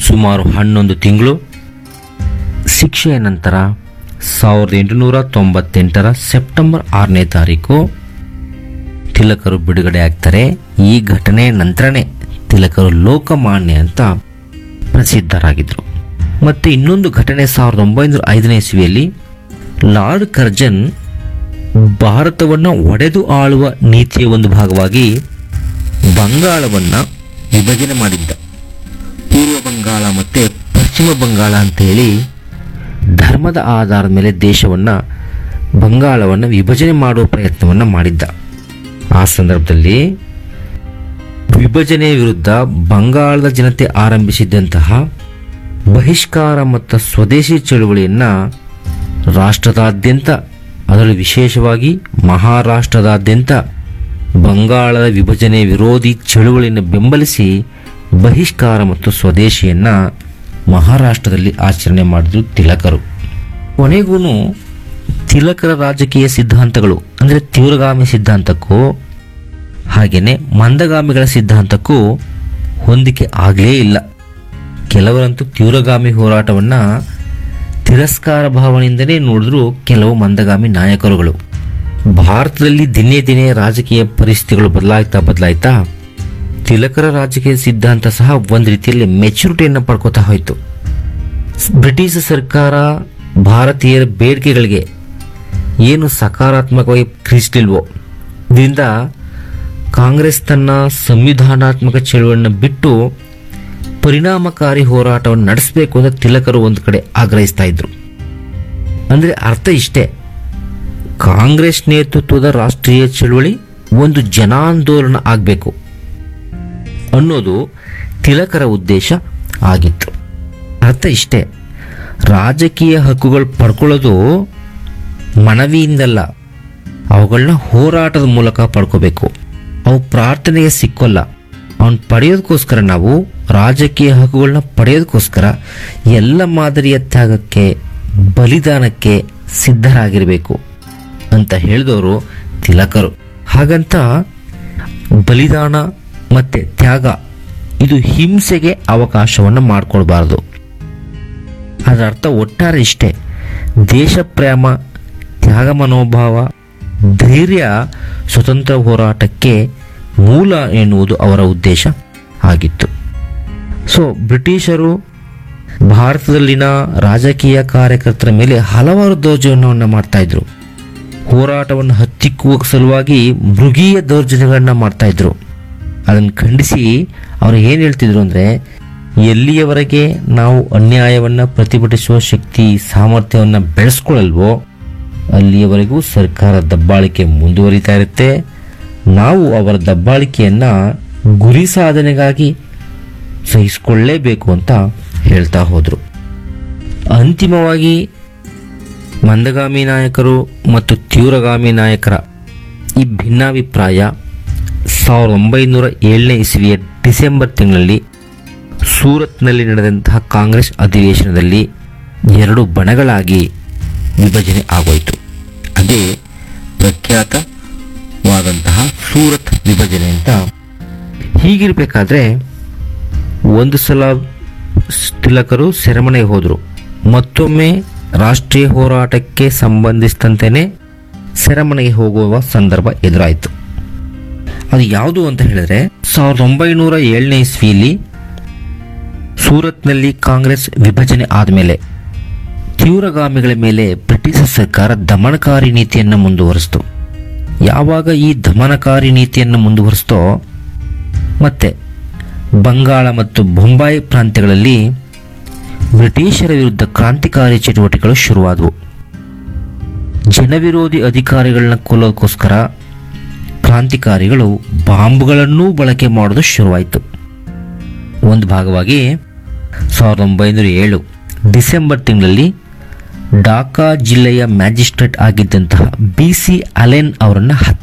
ಸುಮಾರು 11 ತಿಂಗಳು. ಶಿಕ್ಷೆಯ ನಂತರ 1898ರ ಸೆಪ್ಟೆಂಬರ್ 6ನೇ ತಾರೀಕು ತಿಲಕರು ಬಿಡುಗಡೆ ಆಗ್ತಾರೆ. ಈ ಘಟನೆ ನಂತರನೇ ತಿಲಕರು ಲೋಕಮಾನ್ಯ ಅಂತ ಪ್ರಸಿದ್ಧರಾಗಿದ್ದರು. ಮತ್ತು ಇನ್ನೊಂದು ಘಟನೆ 1905ನೇ ಇಸ್ವಿಯಲ್ಲಿ ಲಾರ್ಡ್ ಕರ್ಜನ್ ಭಾರತವನ್ನು ಒಡೆದು ಆಳುವ ನೀತಿಯ ಒಂದು ಭಾಗವಾಗಿ ಬಂಗಾಳವನ್ನು ವಿಭಜನೆ ಮಾಡಿದ್ದ. ಪೂರ್ವ ಬಂಗಾಳ ಮತ್ತು ಪಶ್ಚಿಮ ಬಂಗಾಳ ಅಂತೇಳಿ ಧರ್ಮದ ಆಧಾರದ ಮೇಲೆ ದೇಶವನ್ನು ಬಂಗಾಳವನ್ನು ವಿಭಜನೆ ಮಾಡುವ ಪ್ರಯತ್ನವನ್ನು ಮಾಡಿದ್ದ. ಆ ಸಂದರ್ಭದಲ್ಲಿ ವಿಭಜನೆಯ ವಿರುದ್ಧ ಬಂಗಾಳದ ಜನತೆ ಆರಂಭಿಸಿದ್ದಂತಹ ಬಹಿಷ್ಕಾರ ಮತ್ತು ಸ್ವದೇಶಿ ಚಳುವಳಿಯನ್ನು ರಾಷ್ಟ್ರದಾದ್ಯಂತ, ಅದರಲ್ಲಿ ವಿಶೇಷವಾಗಿ ಮಹಾರಾಷ್ಟ್ರದಾದ್ಯಂತ ಬಂಗಾಳದ ವಿಭಜನೆ ವಿರೋಧಿ ಚಳುವಳಿಯನ್ನು ಬೆಂಬಲಿಸಿ ಬಹಿಷ್ಕಾರ ಮತ್ತು ಸ್ವದೇಶಿಯನ್ನು ಮಹಾರಾಷ್ಟ್ರದಲ್ಲಿ ಆಚರಣೆ ಮಾಡಿದ್ರು ತಿಲಕರು. ಕೊನೆಗೂ ತಿಲಕರ ರಾಜಕೀಯ ಸಿದ್ಧಾಂತಗಳು ಅಂದರೆ ತೀವ್ರಗಾಮಿ ಸಿದ್ಧಾಂತಕ್ಕೂ ಹಾಗೆಯೇ ಮಂದಗಾಮಿಗಳ ಸಿದ್ಧಾಂತಕ್ಕೂ ಹೊಂದಿಕೆ ಆಗಲೇ ಇಲ್ಲ. ಕೆಲವರಂತೂ ತೀವ್ರಗಾಮಿ ಹೋರಾಟವನ್ನು ತಿರಸ್ಕಾರ ಭಾವನೆಯಿಂದಲೇ ನೋಡಿದ್ರು ಕೆಲವು ಮಂದಗಾಮಿ ನಾಯಕರುಗಳು. ಭಾರತದಲ್ಲಿ ದಿನೇ ದಿನೇ ರಾಜಕೀಯ ಪರಿಸ್ಥಿತಿಗಳು ಬದಲಾಯ್ತಾ ತಿಲಕರ ರಾಜಕೀಯ ಸಿದ್ಧಾಂತ ಸಹ ಒಂದು ರೀತಿಯಲ್ಲಿ ಮೆಚುರಿಟಿಯನ್ನು ಪಡ್ಕೋತಾ ಹೋಯಿತು. ಬ್ರಿಟಿಷ್ ಸರ್ಕಾರ ಭಾರತೀಯರ ಬೇಡಿಕೆಗಳಿಗೆ ಏನು ಸಕಾರಾತ್ಮಕವಾಗಿ ಕ್ರಿಯಿಸಲಿಲ್ವೋ, ಇದರಿಂದ ಕಾಂಗ್ರೆಸ್ ತನ್ನ ಸಂವಿಧಾನಾತ್ಮಕ ಚಳುವಳಿಯನ್ನು ಬಿಟ್ಟು ಪರಿಣಾಮಕಾರಿ ಹೋರಾಟವನ್ನು ನಡೆಸಬೇಕು ಅಂತ ತಿಲಕರು ಒಂದು ಕಡೆ ಆಗ್ರಹಿಸ್ತಾ ಇದ್ರು. ಅಂದರೆ ಅರ್ಥ ಇಷ್ಟೇ, ಕಾಂಗ್ರೆಸ್ ನೇತೃತ್ವದ ರಾಷ್ಟ್ರೀಯ ಚಳುವಳಿ ಒಂದು ಜನಾಂದೋಲನ ಆಗಬೇಕು ಅನ್ನೋದು ತಿಲಕರ ಉದ್ದೇಶ ಆಗಿತ್ತು. ಅರ್ಥ ಇಷ್ಟೇ, ರಾಜಕೀಯ ಹಕ್ಕುಗಳು ಪಡ್ಕೊಳ್ಳೋದು ಮನವಿಯಿಂದಲ್ಲ, ಅವುಗಳನ್ನ ಹೋರಾಟದ ಮೂಲಕ ಪಡ್ಕೋಬೇಕು. ಅವು ಪ್ರಾರ್ಥನೆಗೆ ಸಿಕ್ಕೋಲ್ಲ. ಅವನು ಪಡೆಯೋದಕ್ಕೋಸ್ಕರ ನಾವು ರಾಜಕೀಯ ಹಕ್ಕುಗಳನ್ನ ಪಡೆಯೋದಕ್ಕೋಸ್ಕರ ಎಲ್ಲ ಮಾದರಿಯ ತ್ಯಾಗಕ್ಕೆ, ಬಲಿದಾನಕ್ಕೆ ಸಿದ್ಧರಾಗಿರಬೇಕು ಅಂತ ಹೇಳಿದವರು ತಿಲಕರು. ಹಾಗಂತ ಬಲಿದಾನ ಮತ್ತು ತ್ಯಾಗ ಇದು ಹಿಂಸೆಗೆ ಅವಕಾಶವನ್ನು ಮಾಡಿಕೊಡ್ಬಾರ್ದು. ಅದರ ಅರ್ಥ ಒಟ್ಟಾರೆ ಇಷ್ಟೇ, ದೇಶ ಪ್ರೇಮ, ತ್ಯಾಗ ಮನೋಭಾವ, ಧೈರ್ಯ ಸ್ವತಂತ್ರ ಹೋರಾಟಕ್ಕೆ ಮೂಲ ಎನ್ನುವುದು ಅವರ ಉದ್ದೇಶ ಆಗಿತ್ತು. ಸೊ ಬ್ರಿಟಿಷರು ಭಾರತದಲ್ಲಿನ ರಾಜಕೀಯ ಕಾರ್ಯಕರ್ತರ ಮೇಲೆ ಹಲವಾರು ದೌರ್ಜನ್ಯವನ್ನು ಮಾಡ್ತಾ ಇದ್ರು. ಹೋರಾಟವನ್ನು ಹತ್ತಿಕ್ಕುವ ಸಲುವಾಗಿ ಮೃಗೀಯ ದೌರ್ಜನ್ಯಗಳನ್ನು ಮಾಡ್ತಾ ಇದ್ರು. ಅದನ್ನು ಖಂಡಿಸಿ ಅವರು ಏನು ಹೇಳ್ತಿದ್ರು ಅಂದರೆ, ಎಲ್ಲಿಯವರೆಗೆ ನಾವು ಅನ್ಯಾಯವನ್ನು ಪ್ರತಿಭಟಿಸುವ ಶಕ್ತಿ ಸಾಮರ್ಥ್ಯವನ್ನು ಬೆಳೆಸ್ಕೊಳ್ಳಲ್ವೋ ಅಲ್ಲಿಯವರೆಗೂ ಸರ್ಕಾರ ದಬ್ಬಾಳಿಕೆ ಮುಂದುವರಿತಾ ಇರುತ್ತೆ. ನಾವು ಅವರ ದಬ್ಬಾಳಿಕೆಯನ್ನು ಗುರಿ ಸಾಧನೆಗಾಗಿ ಸಹಿಸಿಕೊಳ್ಳಲೇಬೇಕು ಅಂತ ಹೇಳ್ತಾ ಹೋದರು. ಅಂತಿಮವಾಗಿ ಮಂದಗಾಮಿ ನಾಯಕರು ಮತ್ತು ತೀವ್ರಗಾಮಿ ನಾಯಕರ ಈ ಭಿನ್ನಾಭಿಪ್ರಾಯ 1907ನೇ ಇಸವಿಯ ಡಿಸೆಂಬರ್ ತಿಂಗಳಲ್ಲಿ ಸೂರತ್ನಲ್ಲಿ ನಡೆದಂತಹ ಕಾಂಗ್ರೆಸ್ ಅಧಿವೇಶನದಲ್ಲಿ ಎರಡು ಬಣಗಳಾಗಿ ವಿಭಜನೆ ಆಗೋಯಿತು. ಅದೇ ಪ್ರಖ್ಯಾತವಾದಂತಹ ಸೂರತ್ ವಿಭಜನೆ ಅಂತ. ಹೀಗಿರಬೇಕಾದ್ರೆ ಒಂದು ಸಲ ತಿಲಕರು ಸೆರೆಮನೆಗೆ ಹೋದರು. ಮತ್ತೊಮ್ಮೆ ರಾಷ್ಟ್ರೀಯ ಹೋರಾಟಕ್ಕೆ ಸಂಬಂಧಿಸಿದಂತೆಯೇ ಸೆರೆಮನೆಗೆ ಹೋಗುವ ಸಂದರ್ಭ ಎದುರಾಯಿತು. ಅದು ಯಾವುದು ಅಂತ ಹೇಳಿದ್ರೆ 1907ನೇ ಇಸ್ವಿಯಲ್ಲಿ ಸೂರತ್ನಲ್ಲಿ ಕಾಂಗ್ರೆಸ್ ವಿಭಜನೆ ಆದಮೇಲೆ ತೀವ್ರಗಾಮಿಗಳ ಮೇಲೆ ಬ್ರಿಟಿಷ್ ಸರ್ಕಾರ ದಮನಕಾರಿ ನೀತಿಯನ್ನು ಮುಂದುವರಿಸಿತು. ಯಾವಾಗ ಈ ದಮನಕಾರಿ ನೀತಿಯನ್ನು ಮುಂದುವರಿಸ್ತೋ ಮತ್ತೆ ಬಂಗಾಳ ಮತ್ತು ಬೊಂಬಾಯಿ ಪ್ರಾಂತ್ಯಗಳಲ್ಲಿ ಬ್ರಿಟಿಷರ ವಿರುದ್ಧ ಕ್ರಾಂತಿಕಾರಿ ಚಟುವಟಿಕೆಗಳು ಶುರುವಾದವು. ಜನವಿರೋಧಿ ಅಧಿಕಾರಿಗಳನ್ನ ಕೊಲ್ಲೋದಕ್ಕೋಸ್ಕರ ಕ್ರಾಂತಿಕಾರಿಗಳು ಬಾಂಬ್ಗಳನ್ನೂ ಬಳಕೆ ಮಾಡೋದು ಶುರುವಾಯಿತು. ಒಂದು ಭಾಗವಾಗಿ 1907 ಡಿಸೆಂಬರ್ ತಿಂಗಳಲ್ಲಿ ಢಾಕಾ ಜಿಲ್ಲೆಯ ಮ್ಯಾಜಿಸ್ಟ್ರೇಟ್ ಆಗಿದ್ದಂತಹ BC ಅಲೆನ್ ಅವರನ್ನು